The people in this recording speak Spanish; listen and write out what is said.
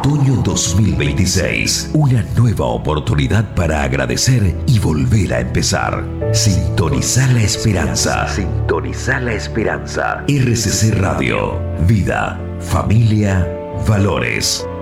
Otoño 2026. Una nueva oportunidad para agradecer y volver a empezar. Sintonizar la esperanza. Sintonizar la esperanza. RCC Radio. Vida, familia, valores.